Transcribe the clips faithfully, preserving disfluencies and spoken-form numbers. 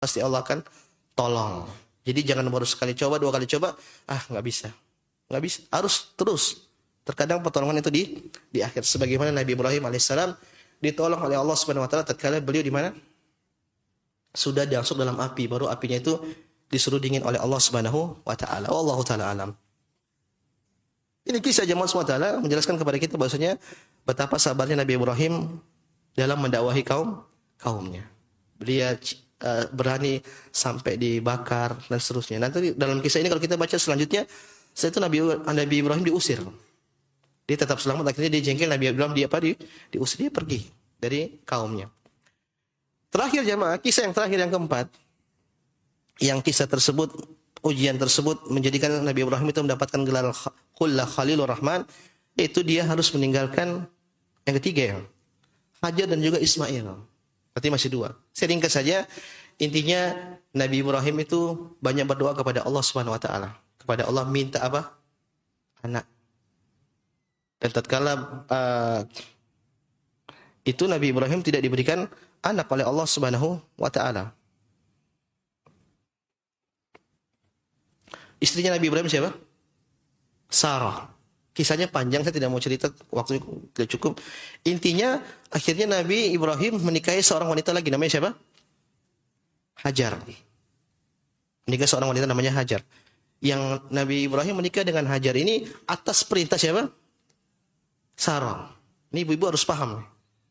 pasti Allah akan tolong. Jadi jangan baru sekali coba, dua kali coba, ah nggak bisa. Nggak bisa, harus terus. Terkadang pertolongan itu di di akhir. Sebagaimana Nabi Ibrahim alaihissalam ditolong oleh Allah Subhanahu wa taala tatkala beliau di mana? Sudah masuk dalam api, baru apinya itu disuruh dingin oleh Allah Subhanahu wa taala. Wallahu taala alam. Ini kisah jemaah subhanahu wa taala menjelaskan kepada kita bahwasanya betapa sabarnya Nabi Ibrahim dalam mendakwahi kaum kaumnya. Beliau uh, berani sampai dibakar dan seterusnya. Nanti dalam kisah ini kalau kita baca selanjutnya, setelah itu Nabi Nabi Ibrahim diusir. Dia tetap selamat, akhirnya dia jengkel, Nabi Ibrahim dia apa di, diusir, dia pergi dari kaumnya. Terakhir jemaah, kisah yang terakhir yang keempat, yang kisah tersebut, ujian tersebut menjadikan Nabi Ibrahim itu mendapatkan gelar Khullah Khalilur Rahman, yaitu dia harus meninggalkan yang ketiga ya, Hajar dan juga Ismail. Berarti masih dua. Saya ringkas saja, intinya Nabi Ibrahim itu banyak berdoa kepada Allah Subhanahu wa taala. Kepada Allah minta apa? Anak. Dan tatkala uh, itu Nabi Ibrahim tidak diberikan anak oleh Allah Subhanahu wa taala. Istrinya Nabi Ibrahim siapa? Sarah. Kisahnya panjang, saya tidak mau cerita, waktu tidak cukup. Intinya akhirnya Nabi Ibrahim menikahi seorang wanita lagi, namanya siapa? Hajar. Menikah seorang wanita namanya Hajar. Yang Nabi Ibrahim menikah dengan Hajar ini atas perintah siapa? Sarah. Ini ibu-ibu harus paham.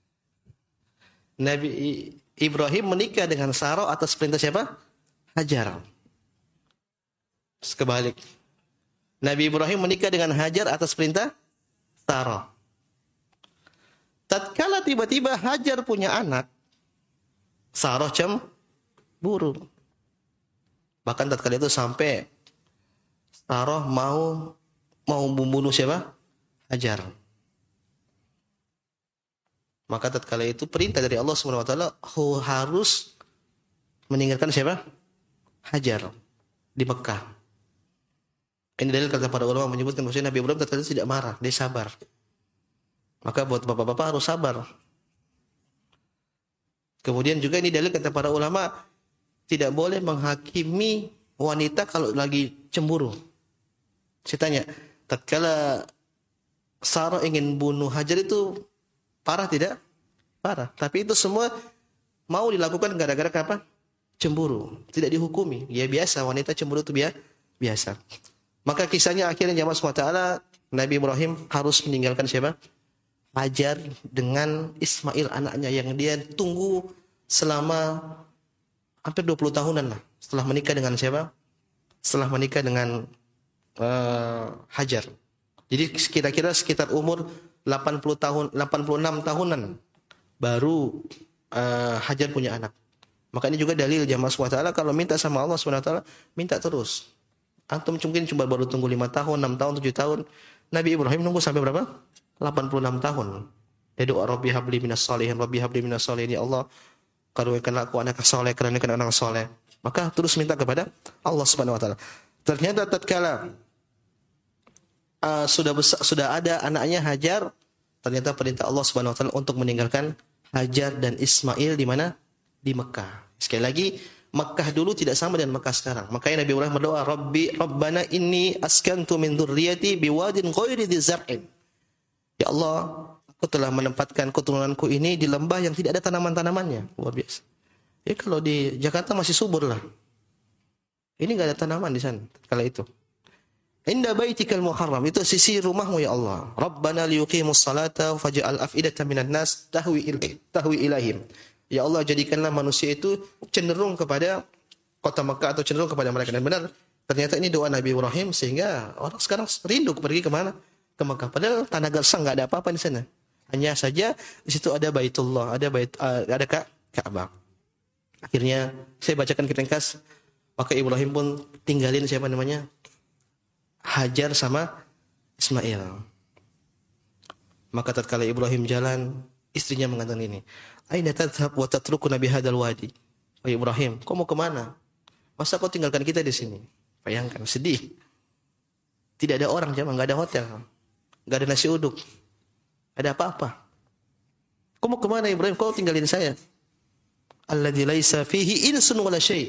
Nabi Ibrahim menikah dengan Sarah atas perintah siapa? Hajar. Sekebalik. Nabi Ibrahim menikah dengan Hajar atas perintah Sarah. Tatkala tiba-tiba Hajar punya anak, Sarah cemburu. Bahkan tatkala itu sampai Sarah mau mau membunuh siapa? Hajar. Maka tatkala itu perintah dari Allah Subhanahu wa taala harus meninggalkan siapa? Hajar di Mekah. Ini dalil kata para ulama menyebutkan bahwa Nabi Ibrahim tatkala itu tidak marah, dia sabar. Maka buat bapak-bapak harus sabar. Kemudian juga ini dalil kata para ulama tidak boleh menghakimi wanita kalau lagi cemburu. Saya tanya, tatkala Sarah ingin bunuh Hajar itu parah tidak? Parah. Tapi itu semua mau dilakukan gara-gara apa? Cemburu. Tidak dihukumi. Ya biasa, wanita cemburu itu biasa. Maka kisahnya akhirnya jamaah subhanahu wa taala Nabi Ibrahim harus meninggalkan siapa? Hajar dengan Ismail anaknya yang dia tunggu selama hampir dua puluh tahunan lah setelah menikah dengan siapa? Setelah menikah dengan uh, Hajar. Jadi kira-kira sekitar umur delapan puluh tahun, delapan puluh enam tahunan baru uh, Hajar punya anak. Maka ini juga dalil jamaah subhanahu wa taala kalau minta sama Allah subhanahu wa taala minta terus. Antum mungkin cuma baru tunggu lima tahun, enam tahun, tujuh tahun. Nabi Ibrahim nunggu sampai berapa? delapan puluh enam tahun. Dia doa Rabbi habli minas sholihin, Rabbi habli minas sholihin, ya Allah, karuniakanlah aku anak saleh, karuniakan anak saleh. Maka terus minta kepada Allah Subhanahu wa taala. Ternyata tatkala uh, sudah besar, sudah ada anaknya Hajar, ternyata perintah Allah Subhanahu wa taala untuk meninggalkan Hajar dan Ismail di mana? Di Mekah. Sekali lagi, Mekah dulu tidak sama dengan Mekah sekarang. Makanya Nabi Ibrahim berdoa, Rabbi Rabbana inni askantu min dzurriyyati biwadin ghairi dzi zar'in. Ya Allah, aku telah menempatkan keturunanku ini di lembah yang tidak ada tanaman-tanamannya. Luar biasa. Ya kalau di Jakarta masih subur lah. Ini enggak ada tanaman di sana kala itu. Inda baitikal muharram, itu sisi rumahmu ya Allah. Rabbana liyuqimus salata faj'al af'idatan minan nas tahwi ilaihim, tahwi ilaihim. Ya Allah, jadikanlah manusia itu cenderung kepada kota Mekah atau cenderung kepada mereka. Dan benar, ternyata ini doa Nabi Ibrahim sehingga orang sekarang rindu pergi ke mana? Ke Mekah. Padahal tanah gersang enggak ada apa-apa di sana. Hanya saja di situ ada Baitullah, ada bait uh, ada Ka Ka'bah. Akhirnya saya bacakan ringkas, maka Ibrahim pun tinggalin siapa namanya? Hajar sama Ismail. Maka tatkala Ibrahim jalan, istrinya mengatakan ini, aina tadhhab wa tatrukuna bihadzal wadi? Wahai Ibrahim, kau mau kemana? Masa kau tinggalkan kita di sini? Bayangkan, sedih. Tidak ada orang, jemaah, enggak ada hotel. Enggak ada nasi uduk. Ada apa-apa. Kau mau kemana Ibrahim? Kau tinggalin saya. alladzi laisa fihi insun wala syai'.